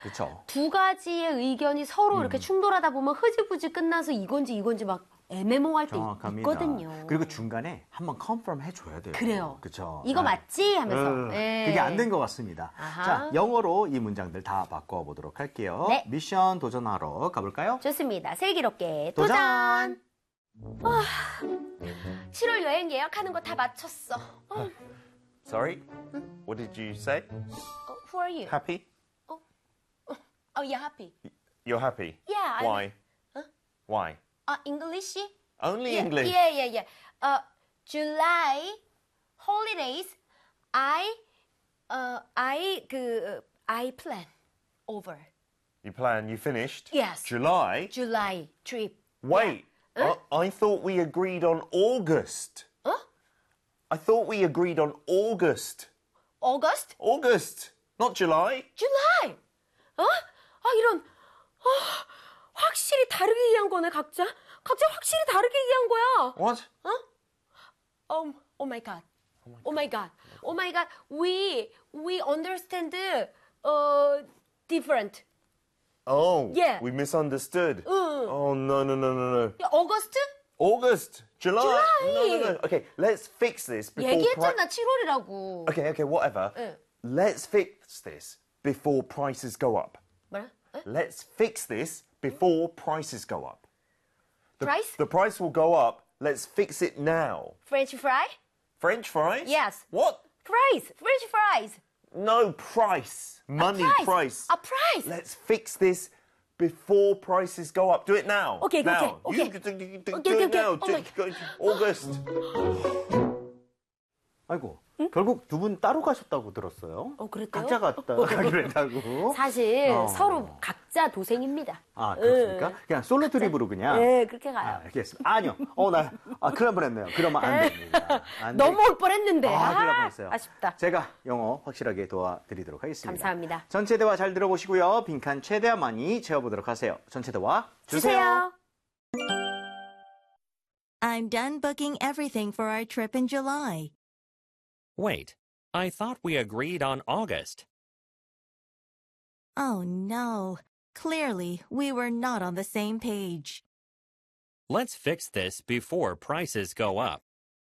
그렇죠. 두 가지의 의견이 서로 이렇게 충돌하다 보면 흐지부지 끝나서 이건지 막 애매모호할 때 정확합니다. 있거든요. 그리고 중간에 한번 컨펌 해줘야 돼요. 그래요. 그렇죠. 이거 맞지? 하면서. 그게 안 된 것 같습니다. 아하. 자, 영어로 이 문장들 다 바꿔보도록 할게요. 네. 미션 도전하러 가볼까요? 좋습니다. 슬기롭게 도전! 도전! 7월 여행 예약하는 거 다 마쳤어. Sorry? What did you say? Who are you? Happy? Oh, yeah, happy. You're happy? Yeah. Why? Why? English? Only Yeah, English? Yeah. July holidays. I plan over. You finished? Yes. July? July trip. Wait. I thought we agreed on August. I thought we agreed on August. August? August, not July. July. 이런. 확실히 다르게 이해한 거네, 각자 확실히 다르게 이해한 거야. What? Oh my god. Oh my god. We understand different. Oh, Yeah. we misunderstood. Oh, no. August? August, July. July. No. Okay, let's fix this before. 얘기했잖아, 7월이라고. Okay, whatever. 응. Let's fix this before prices go up. 뭐라? Let's fix this before prices go up. Price? The price will go up. Let's fix it now. French fry? French fries? Yes. What? French fries. No, price. Money, price. A price. Let's fix this before prices go up. Do it now. Okay. Now. Okay. You do Okay. it now. Oh my August. 아이고, 결국 두 분 따로 가셨다고 들었어요. 그랬대요? 각자 가기로 했다고. 사실 서로 각자 도생입니다. 그렇습니까? 그냥 솔로 트립으로 그냥. 네, 그렇게 가요. 알겠습니다. 아니요. 큰일 날 뻔했네요. 그러면 안 됩니다. 넘어올 뻔했는데. 큰일 날 뻔했어요. 아쉽다. 제가 영어 확실하게 도와드리도록 하겠습니다. 감사합니다. 전체 대화 잘 들어보시고요. 빈칸 최대한 많이 채워보도록 하세요. 전체 대화 주세요. I'm done booking everything for our trip in July. Wait, I thought we agreed on August. Oh no. Clearly, we were not on the same page. Let's fix this before prices go up.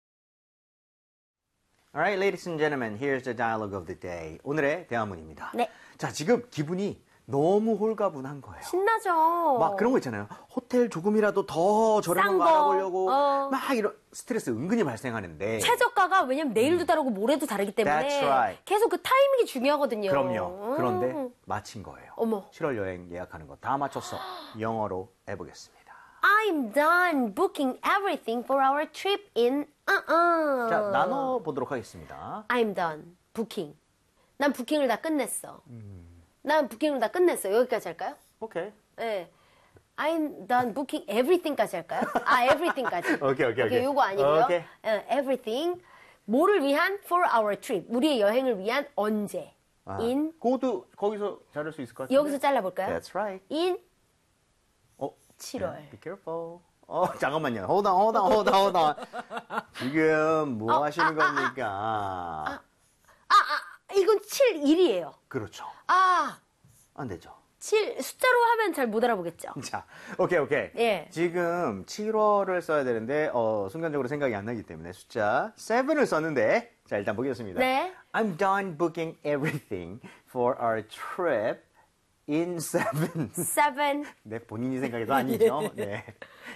Alright, ladies and gentlemen, here's the dialogue of the day. 오늘의 대화문입니다. 네. 자, 지금 기분이 너무 홀가분한 거예요. 신나죠. 막 그런 거 있잖아요. 호텔 조금이라도 더 저렴한 거 알아보려고 막 이런 스트레스 은근히 발생하는데. 최저가가 왜냐면 내일도 다르고 모레도 다르기 때문에 That's right. 계속 그 타이밍이 중요하거든요. 그럼요. 그런데 마친 거예요. 어머. 7월 여행 예약하는 거 다 마쳤어. 영어로 해보겠습니다. I'm done booking everything for our trip in 자, 나눠보도록 하겠습니다. I'm done booking. 난 부킹을 다 끝냈어. 난 부킹을 다 끝냈어. 여기까지 할까요? 오케이. 네. I'm done booking everything까지 할까요? everything까지. 오케이. 요거 아니고요. 오케이. everything. 뭐를 위한? For our trip. 우리의 여행을 위한 언제? in. 그것도 거기서 자를 수 있을 것 같은데. 여기서 잘라볼까요? That's right. in 7월. Be careful. 잠깐만요. Hold on. 지금 뭐 하시는 겁니까? 이건 7일이에요. 그렇죠. 안 되죠. 7 숫자로 하면 잘 못 알아보겠죠. 자, 오케이. 예. 지금 7월을 써야 되는데 순간적으로 생각이 안 나기 때문에 숫자 7을 썼는데 자, 일단 보겠습니다. 네. I'm done booking everything for our trip in 7. 7. 네, 본인이 생각해도 아니죠. 네.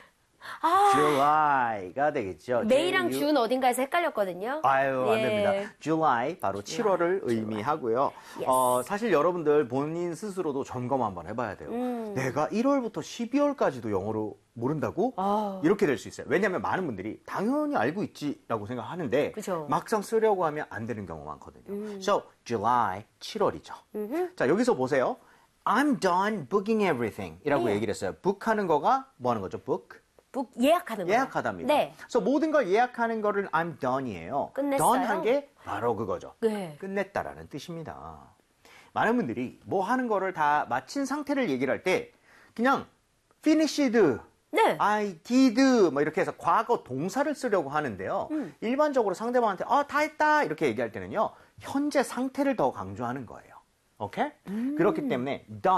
July가 되겠죠. 메이랑 준 어딘가에서 헷갈렸거든요. 안 됩니다. July, 바로 7월을 의미하고요. Yes. 사실 여러분들 본인 스스로도 점검 한번 해봐야 돼요. 내가 1월부터 12월까지도 영어로 모른다고? 이렇게 될 수 있어요. 왜냐하면 많은 분들이 당연히 알고 있지라고 생각하는데 그쵸. 막상 쓰려고 하면 안 되는 경우가 많거든요. So, July, 7월이죠. 자, 여기서 보세요. I'm done booking everything 이라고 얘기를 했어요. book하는 거가 뭐 하는 거죠? book? 예약하는 거예요. 예약하답니다. 네. 그래서 모든 걸 예약하는 거를 I'm done이에요. 끝냈어요. done 한 게 바로 그거죠. 네. 끝냈다라는 뜻입니다. 많은 분들이 뭐 하는 거를 다 마친 상태를 얘기를 할 때 그냥 finished, 네. I did 뭐 이렇게 해서 과거 동사를 쓰려고 하는데요. 일반적으로 상대방한테 다 했다 이렇게 얘기할 때는요. 현재 상태를 더 강조하는 거예요. 오케이? 그렇기 때문에 done